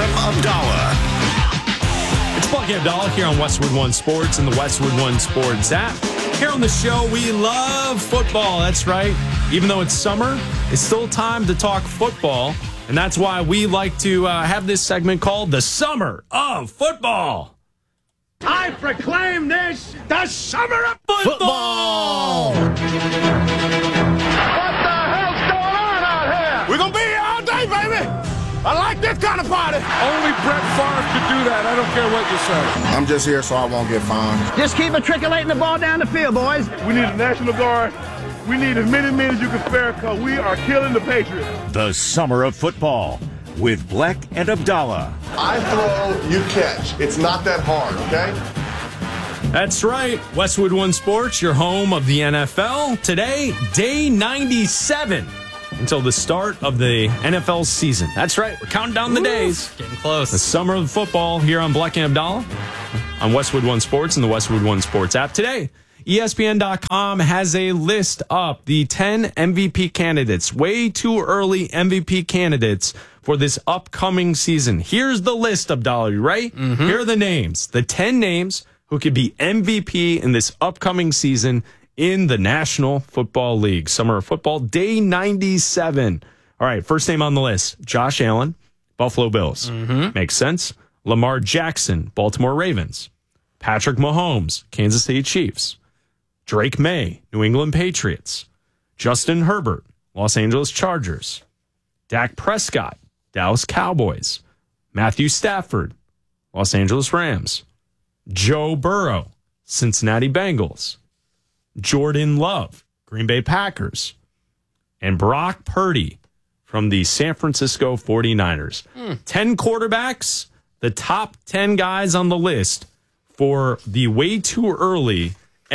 Abdallah. It's Buck Abdallah here on Westwood One Sports and the Westwood One Sports app. Here on the show, we love football. That's right. Even though it's summer, it's still time to talk football. And that's why we like to have this segment called The Summer of Football. I proclaim this the Summer of Football! What the hell's going on out here? We're going to be here all day, baby. I like this kind of party. Only Brett Favre could do that. I don't care what you say. I'm just here so I won't get fined. Just keep matriculating the ball down the field, boys. We need a National Guard. We need as many men as you can spare because we are killing the Patriots. The Summer of Football with Black and Abdallah. I throw, you catch. It's not that hard, okay? That's right. Westwood One Sports, your home of the NFL. Today, day 97 until the start of the NFL season. That's right. We're counting down the days. Getting close. The Summer of Football here on Black and Abdallah on Westwood One Sports and the Westwood One Sports app. Today, ESPN.com has a list up, the 10 MVP candidates, way too early MVP candidates for this upcoming season. Here's the list, Abdallah, you right? Mm-hmm. Here are the names, the 10 names who could be MVP in this upcoming season in the National Football League. Summer of Football, day 97. All right, first name on the list, Josh Allen, Buffalo Bills. Mm-hmm. Makes sense. Lamar Jackson, Baltimore Ravens. Patrick Mahomes, Kansas City Chiefs. Drake May, New England Patriots. Justin Herbert, Los Angeles Chargers. Dak Prescott, Dallas Cowboys. Matthew Stafford, Los Angeles Rams. Joe Burrow, Cincinnati Bengals. Jordan Love, Green Bay Packers. And Brock Purdy from the San Francisco 49ers. 10 quarterbacks, the top 10 guys on the list for the way too early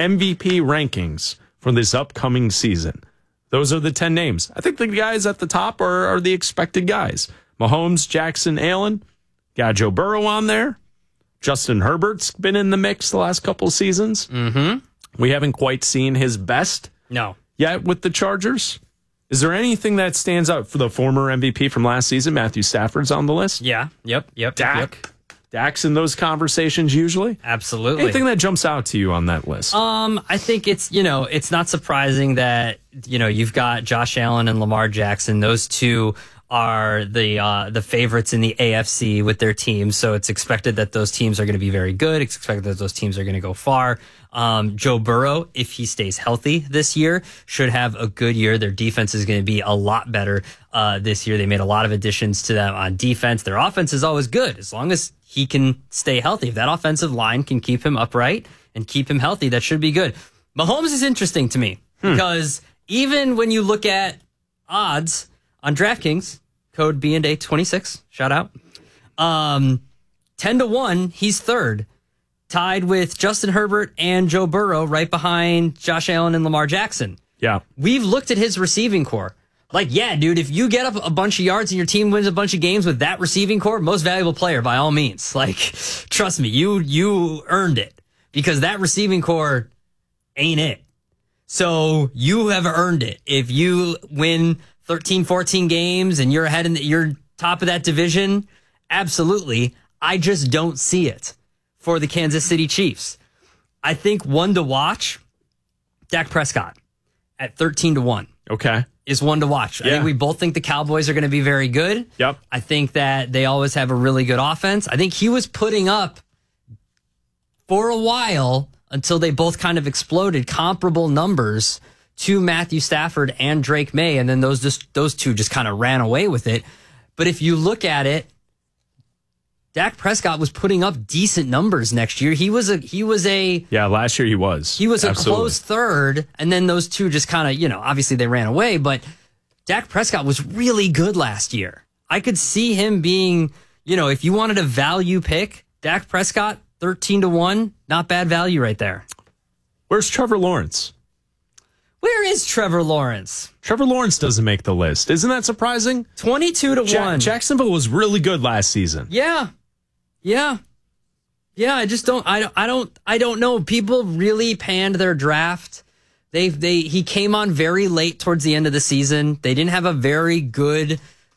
MVP rankings for this upcoming season. Those are the 10 names. I think the guys at the top are the expected guys. Mahomes, Jackson, Allen. Got Joe Burrow on there. Justin Herbert's been in the mix the last couple of seasons. Mm-hmm. We haven't quite seen his best yet with the Chargers. Is there anything that stands out for the former MVP from last season? Matthew Stafford's on the list. Yeah. Yep. Dak's in those conversations usually. Absolutely. Anything that jumps out to you on that list? I think it's not surprising that, you've got Josh Allen and Lamar Jackson. Those two are the favorites in the AFC with their teams. So it's expected that those teams are going to be very good. It's expected that those teams are going to go far. Joe Burrow, if he stays healthy this year, should have a good year. Their defense is going to be a lot better this year. They made a lot of additions to them on defense. Their offense is always good as long as he can stay healthy. If that offensive line can keep him upright and keep him healthy, that should be good. Mahomes is interesting to me because even when you look at odds on DraftKings, code B&A26, shout out, 10-1, he's third, tied with Justin Herbert and Joe Burrow, right behind Josh Allen and Lamar Jackson. Yeah. We've looked at his receiving core. Like, yeah, dude, if you get up a bunch of yards and your team wins a bunch of games with that receiving core, most valuable player by all means. Like, trust me, you earned it because that receiving core ain't it. So you have earned it. If you win 13, 14 games and you're ahead you're top of that division, absolutely. I just don't see it for the Kansas City Chiefs. I think one to watch, Dak Prescott at 13-1. Okay. Is one to watch. I think we both think the Cowboys are going to be very good. Yep. I think that they always have a really good offense. I think he was putting up for a while until they both kind of exploded comparable numbers to Matthew Stafford and Drake May, and then those two just kind of ran away with it. But if you look at it, Dak Prescott was putting up decent numbers next year. He was a last year he was. He was a close third, and then those two just kind of, obviously they ran away, but Dak Prescott was really good last year. I could see him being, if you wanted a value pick, Dak Prescott, 13-1, not bad value right there. Where's Trevor Lawrence? Where is Trevor Lawrence? Trevor Lawrence doesn't make the list. Isn't that surprising? 22-1. Jacksonville was really good last season. Yeah. I just don't. I don't know. People really panned their draft. He came on very late towards the end of the season. They didn't have a very good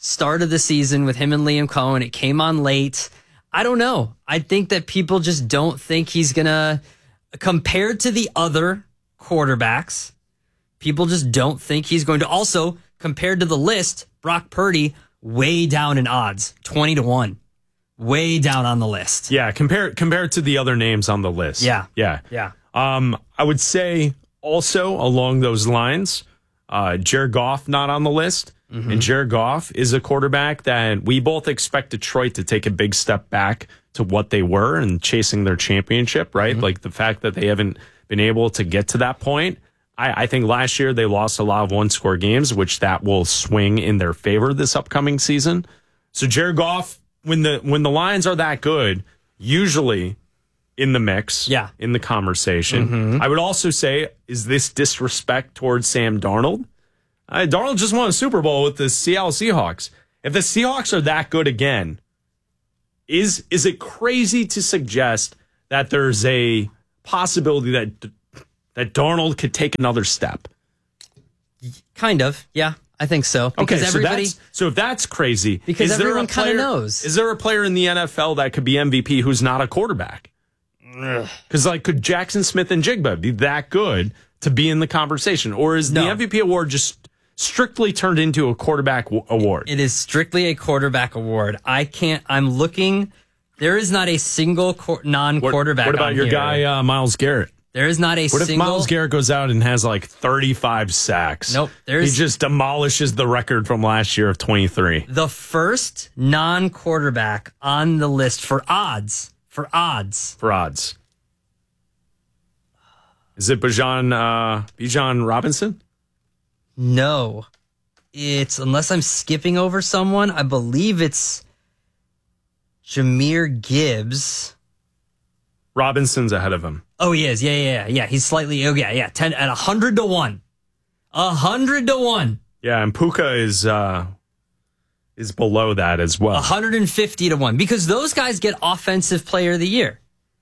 start of the season with him and Liam Cohen. It came on late. I don't know. I think that people just don't think he's going to, compared to the other quarterbacks, people just don't think he's going to. Also, compared to the list, Brock Purdy, way down in odds, 20-1. Way down on the list. Yeah, compared to the other names on the list. Yeah. Yeah. I would say also along those lines, Jared Goff not on the list. Mm-hmm. And Jared Goff is a quarterback that we both expect Detroit to take a big step back to what they were and chasing their championship, right? Mm-hmm. Like the fact that they haven't been able to get to that point. I think last year they lost a lot of one-score games, which that will swing in their favor this upcoming season. So Jared Goff, when the Lions are that good, usually in the mix, in the conversation. Mm-hmm. I would also say, is this disrespect towards Sam Darnold? Darnold just won a Super Bowl with the Seattle Seahawks. If the Seahawks are that good again, is it crazy to suggest that there's a possibility that Darnold could take another step? Kind of, yeah. I think so. Because so if that's crazy, because everyone kind of knows. Is there a player in the NFL that could be MVP who's not a quarterback? Because could Jackson Smith and Jigba be that good to be in the conversation, or is the MVP award just strictly turned into a quarterback award? It is strictly a quarterback award. I'm looking. There is not a single non-quarterback. What about your guy Myles Garrett? There is not a single. What if Myles Garrett goes out and has 35 sacks? Nope. He just demolishes the record from last year of 23. The first non-quarterback on the list for odds. Is it Bijan Robinson? No. It's, unless I'm skipping over someone, I believe it's Jahmyr Gibbs. Robinson's ahead of him. Oh, he is. Yeah. He's slightly, 10 at 100-1. 100-1. Yeah, and Puka is below that as well. 150-1, because those guys get Offensive Player of the Year.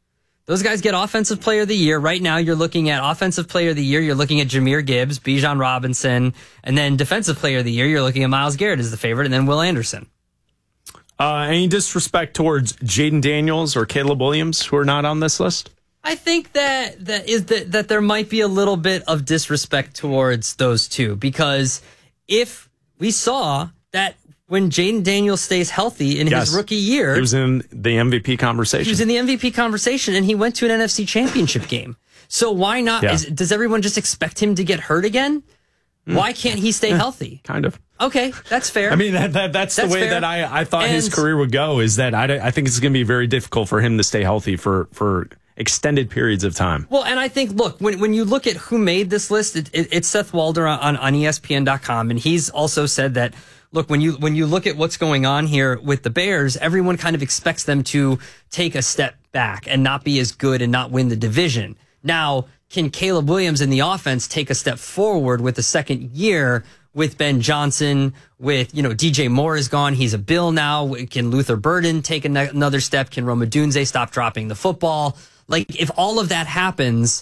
Right now, you're looking at Offensive Player of the Year. You're looking at Jahmyr Gibbs, Bijan Robinson, and then Defensive Player of the Year. You're looking at Myles Garrett as the favorite, and then Will Anderson. Any disrespect towards Jaden Daniels or Caleb Williams, who are not on this list? I think that there might be a little bit of disrespect towards those two, because if we saw that when Jaden Daniels stays healthy in his rookie year, he was in the MVP conversation. And he went to an NFC Championship game. So why not? Yeah. Does everyone just expect him to get hurt again? Why can't he stay healthy? Kind of. Okay, that's fair. I mean, that's the way fair. That I thought his career would go, is that I think it's going to be very difficult for him to stay healthy for extended periods of time. Well, and I think, look, when you look at who made this list, it's Seth Walder on ESPN.com, and he's also said that, look, when you look at what's going on here with the Bears, everyone kind of expects them to take a step back and not be as good and not win the division. Now, can Caleb Williams in the offense take a step forward with the second year with Ben Johnson, with, DJ Moore is gone. He's a Bill now. Can Luther Burden take another step? Can Rome Odunze stop dropping the football? If all of that happens,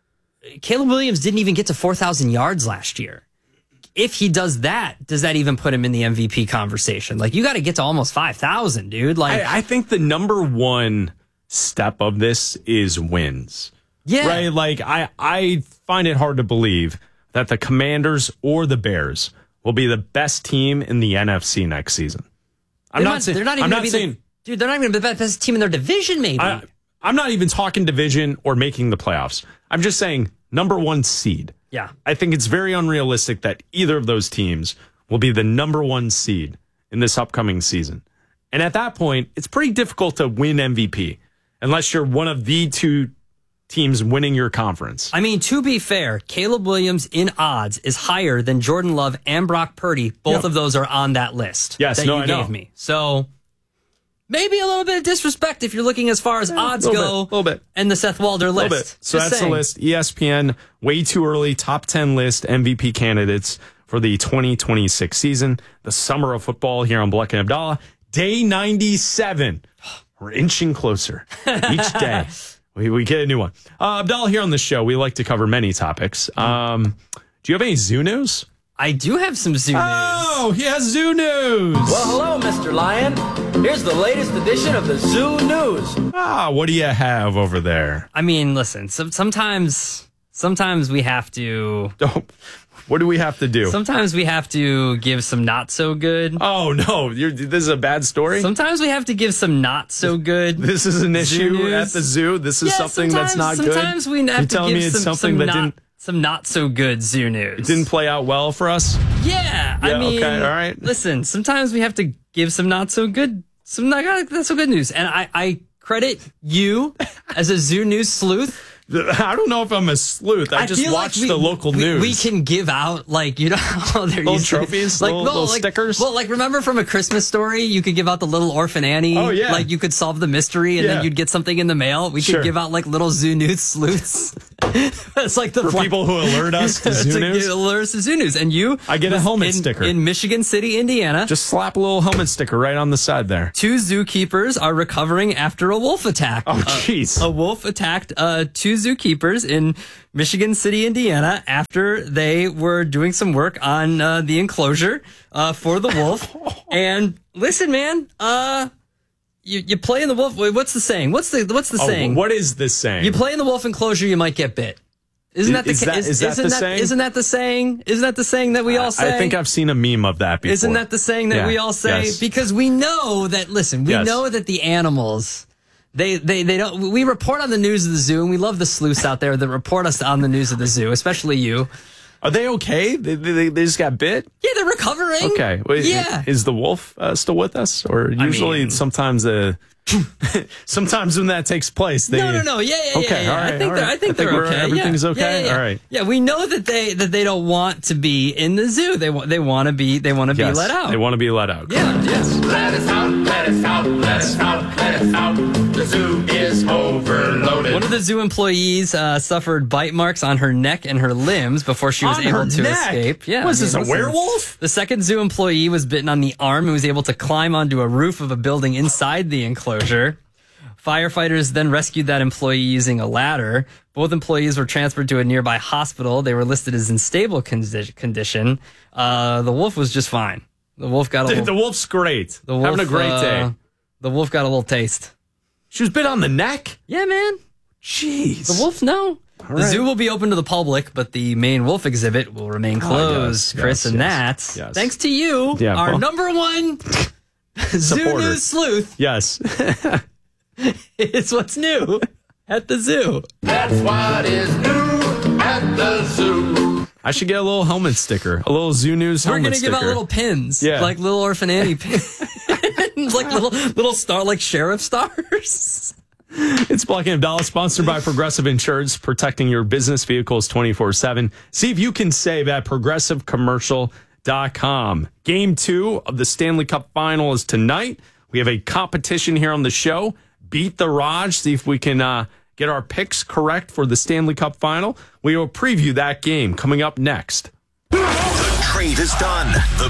Caleb Williams didn't even get to 4,000 yards last year. If he does that, does that even put him in the MVP conversation? You got to get to almost 5,000, dude. I think the number one step of this is wins. Yeah. Right? I find it hard to believe that the Commanders or the Bears will be the best team in the NFC next season. They're not even going to be the best team in their division, maybe. I'm not even talking division or making the playoffs. I'm just saying number one seed. Yeah. I think it's very unrealistic that either of those teams will be the number one seed in this upcoming season. And at that point, it's pretty difficult to win MVP unless you're one of the two teams winning your conference. I mean, to be fair, Caleb Williams in odds is higher than Jordan Love and Brock Purdy. Both of those are on that list that you gave me. So maybe a little bit of disrespect if you're looking as far as odds go. A little bit. And the Seth Walder list. So that's the list. ESPN, way too early, top 10 list, MVP candidates for the 2026 season. The summer of football here on Black and Abdallah. Day 97. We're inching closer each day. We get a new one. Abdallah, here on the show, we like to cover many topics. Do you have any zoo news? I do have some zoo news. Oh, he has zoo news. Well, hello, Mr. Lion. Here's the latest edition of the Zoo News. What do you have over there? I mean, listen, sometimes we have to. What do we have to do? Sometimes we have to give some not so good. Oh, no. This is a bad story? Sometimes we have to give some not so good. This is an issue news. at the zoo? This is something that's not good? Sometimes we have to telling me give it's something that some not so good zoo news. It didn't play out well for us? Yeah, I mean, okay, all right. Listen, sometimes we have to give some not so good news. And I credit you as a zoo news sleuth. I don't know if I'm a sleuth. I just watched the local news. We can give out, like, you know how they're little trophies, like little stickers. Well, like, remember from A Christmas Story, you could give out the little Orphan Annie. Oh, yeah. Like, you could solve the mystery and then you'd get something in the mail. We could give out, like, little zoo news sleuths. It's like for people who alert us to zoo news. Alert us to zoo news. And I get a helmet sticker. In Michigan City, Indiana. Just slap a little helmet sticker right on the side there. 2 zookeepers are recovering after a wolf attack. Oh, jeez. A wolf attacked 2 zookeepers in Michigan City, Indiana, after they were doing some work on the enclosure for the wolf. And listen, man, you play in the wolf. Wait, what's the saying? What's the saying? What is this saying? You play in the wolf enclosure, you might get bit. Isn't that the saying? Isn't that the saying that we all say? I think I've seen a meme of that before. Isn't that the saying that we all say? Yes. Because we know that. Listen, we know that the animals. They don't. We report on the news of the zoo, and we love the sleuths out there that report us on the news of the zoo, especially you. Are they okay? They just got bit? Yeah, they're recovering. Okay. Wait, yeah. Is the wolf still with us? Or usually sometimes sometimes when that takes place, they... No. Yeah. Okay, yeah. all right, I think they're okay. Everything's okay? Yeah. All right. Yeah, we know that they don't want to be in the zoo. They want to be let out. They want to be let out. Yeah, yes. Let us out, let us out, let us out, let us out. The zoo is overloaded. One of the zoo employees suffered bite marks on her neck and her limbs before she was able to escape. Yeah. Was this a werewolf? The second zoo employee was bitten on the arm and was able to climb onto a roof of a building inside the enclosure. Firefighters then rescued that employee using a ladder. Both employees were transferred to a nearby hospital. They were listed as in stable condition. The wolf was just fine. The wolf got the wolf's great. Having a great day. The wolf got a little taste. She was bit on the neck? Yeah, man. Jeez. The wolf, no. The zoo will be open to the public, but the main wolf exhibit will remain closed. Chris, thanks to you, our number one zoo news sleuth. Yes. It's what's new at the zoo. That's what is new at the zoo. I should get a little helmet sticker, a little zoo news helmet sticker. We're going to give out little pins, like little Orphan Annie pins, like little star, like sheriff stars. It's Black and Abdallah, sponsored by Progressive Insurance, protecting your business vehicles 24/7. See if you can save at progressivecommercial.com. Game 2 of the Stanley Cup Final is tonight. We have a competition here on the show. Beat the Raj. See if we can get our picks correct for the Stanley Cup Final. We will preview that game coming up next. The trade is done. The